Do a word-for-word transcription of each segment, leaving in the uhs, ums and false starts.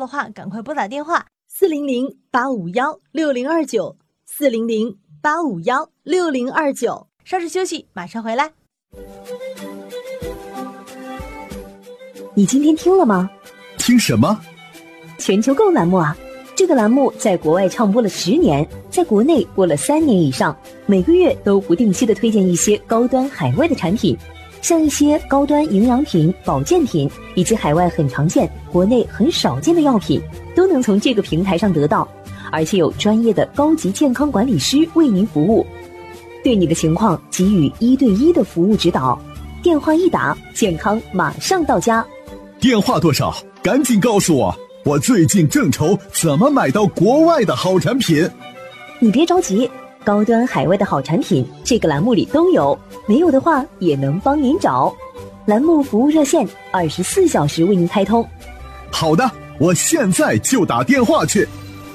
的话，赶快拨打电话四零零八五幺六零二九四零零八五幺六零二九。稍事休息，马上回来。 你今天听了吗？ 听什么？ 全球购栏目啊！这个栏目在国外畅播了十年，在国内播了三年以上，每个月都不定期的推荐一些高端海外的产品，像一些高端营养品、保健品，以及海外很常见、国内很少见的药品，都能从这个平台上得到，而且有专业的高级健康管理师为您服务，对你的情况给予一对一的服务指导。电话一打，健康马上到家。 电话多少？赶紧告诉我，我最近正愁怎么买到国外的好产品。 你别着急，高端海外的好产品这个栏目里都有，没有的话也能帮您找。栏目服务热线二十四小时为您开通。 好的，我现在就打电话去。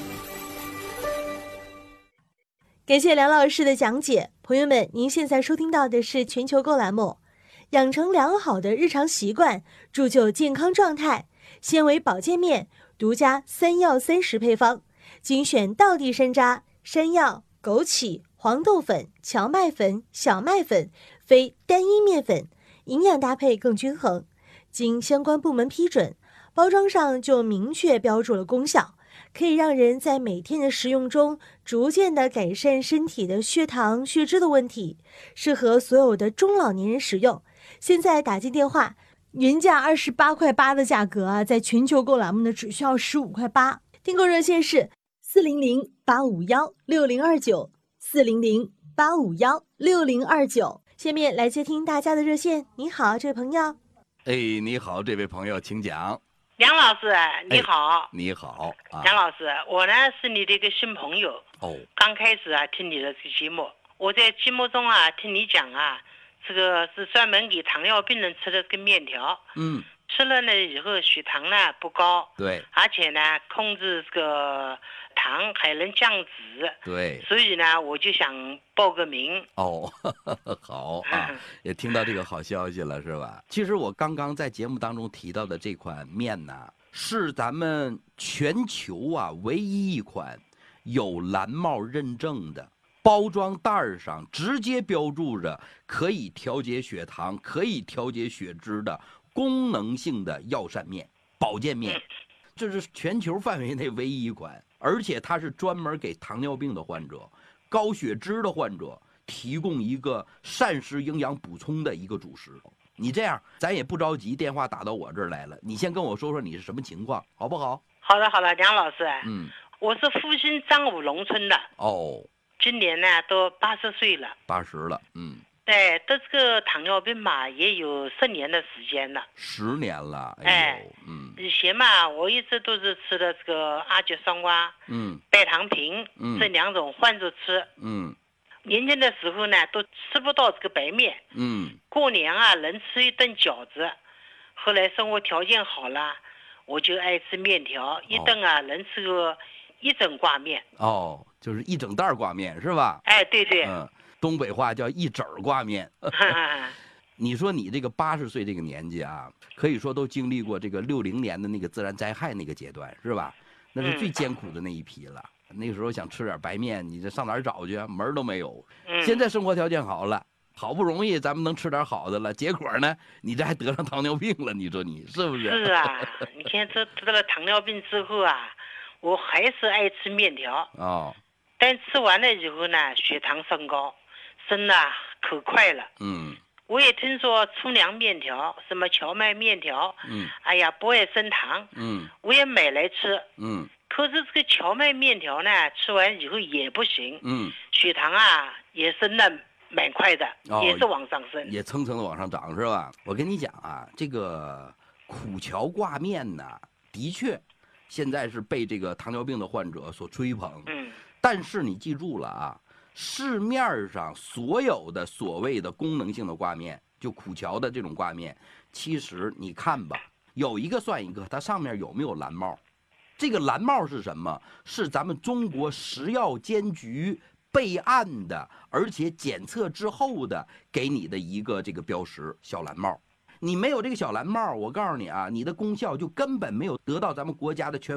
感谢梁老师的讲解。朋友们，您现在收听到的是全球购栏目。养成良好的日常习惯，铸就健康状态。纤维保健面独家三药三食配方，精选道地山楂、山药、枸杞、黄豆粉、荞麦粉、小麦粉，非单一面粉，营养搭配更均衡。经相关部门批准，包装上就明确标注了功效，可以让人在每天的食用中逐渐的改善身体的血糖、血脂的问题，适合所有的中老年人使用。现在打进电话，原价二十八块八的价格啊，在全球购栏目呢只需要十五块八。订购热线是四零零八五幺六零二九四零零八五幺六零二九。下面来接听大家的热线。你好，这位朋友。 哎，你好，这位朋友，请讲。 梁老师，你好。 哎、你好、啊， 梁老师，我呢是你的一个新朋友。 哦。 刚开始啊听你的这个节目，我在节目中啊听你讲啊。这个是专门给糖尿病人吃的这个面条， 嗯， 吃了呢以后血糖呢不高， 对， 而且呢控制这个糖还能降脂， 对， 所以呢我就想报个名。 哦，呵呵好啊，也听到这个好消息了是吧？其实我刚刚在节目当中提到的这款面呢，是咱们全球啊唯一一款有蓝帽认证的。包装袋上直接标注着可以调节血糖、可以调节血脂的功能性的药膳面、保健面，这是全球范围内唯一一款，而且它是专门给糖尿病的患者、高血脂的患者提供一个膳食营养补充的一个主食。你这样，咱也不着急，电话打到我这儿来了，你先跟我说说你是什么情况，好不好？ 好的，好的，梁老师， 嗯， 我是复兴张武农村的。 哦。 今年呢都八十岁了， 八十了，嗯， 对，得这个糖尿病嘛，也有十年的时间了， 十年了，哎呦， 哎， 嗯， 以前嘛，我一直都是吃的这个阿胶双蛙， 嗯， 白糖平， 嗯， 这两种换着吃， 嗯， 年轻的时候呢，都吃不到这个白面， 嗯， 过年啊能吃一顿饺子，后来生活条件好了，我就爱吃面条，一顿啊、哦、能吃个一整挂面， 哦。就是一整袋挂面是吧？ 哎，对对， 嗯，东北话叫一整挂面。你说你这个八十岁这个年纪啊，可以说都经历过这个六零年的那个自然灾害那个阶段是吧？那是最艰苦的那一批了。嗯、那时候想吃点白面，你这上哪儿找去？门儿都没有。 嗯、 现在生活条件好了，好不容易咱们能吃点好的了，结果呢，你这还得上糖尿病了，你说你是不是？ 是啊，你看这得了糖尿病之后啊，我还是爱吃面条。 哦。 但吃完了以后呢，血糖升高，升的可快了。 嗯， 我也听说粗粮面条，什么荞麦面条， 嗯， 哎呀，不爱升糖， 嗯， 我也买来吃， 嗯， 可是这个荞麦面条呢，吃完以后也不行， 嗯， 血糖啊也升的蛮快的， 哦、 也是往上升， 也蹭蹭的往上涨是吧？我跟你讲啊，这个苦荞挂面呢，的确，现在是被这个糖尿病的患者所吹捧， 嗯。 但是你记住了啊，市面上所有的所谓的功能性的挂面，就苦荞的这种挂面，其实你看吧，有一个算一个，它上面有没有蓝帽？这个蓝帽是什么？是咱们中国食药监局备案的，而且检测之后的给你的一个这个标识，小蓝帽。你没有这个小蓝帽，我告诉你啊，你的功效就根本没有得到咱们国家的权